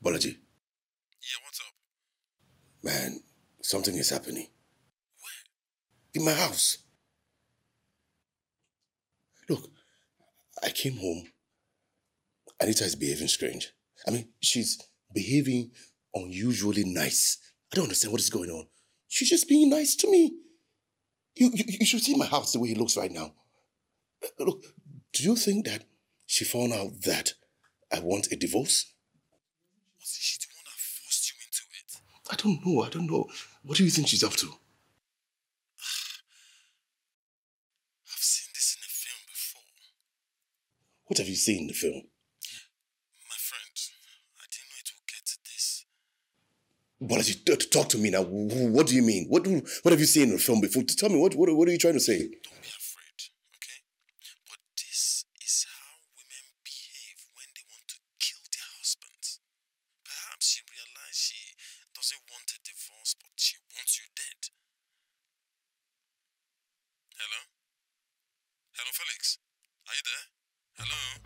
Bolaji, Yeah, what's up? man, something is happening. Where? In my house. Look, I came home. Anita is behaving strange. I mean, she's behaving unusually nice. I don't understand what is going on. She's just being nice to me. You should see my house the way it looks right now. Look, do you think that she found out that I want a divorce? Was she the one that forced you into it? I don't know. What do you think she's up to? I've seen this in a film before. What have you seen in the film? My friend, I didn't know it would get to this. But talk to me now. What do you mean? What have you seen in the film before? Tell me, what are you trying to say? Don't be afraid, okay? But this is how women behave when they want to kill their husbands. Perhaps she realized she doesn't want a divorce, but she wants you dead. Hello? Hello, Felix? Are you there? Hello?